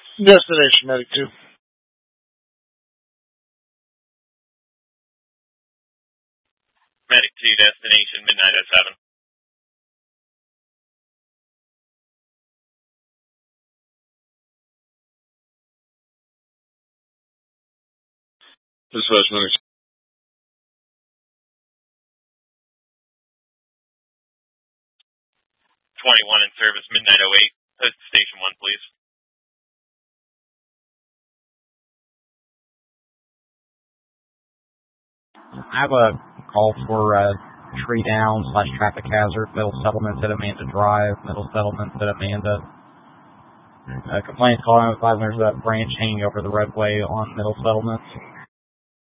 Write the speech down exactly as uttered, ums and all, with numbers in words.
Destination, Medic two. Medic two, destination, midnight oh seven. Dispatch, Medic. twenty-one in service, midnight oh eight. Post to station one, please. I have a call for uh, tree down slash traffic hazard, Middle Settlements at Amanda Drive, Middle Settlements at Amanda. Uh, complaints calling out five there's that branch hanging over the roadway on Middle Settlements.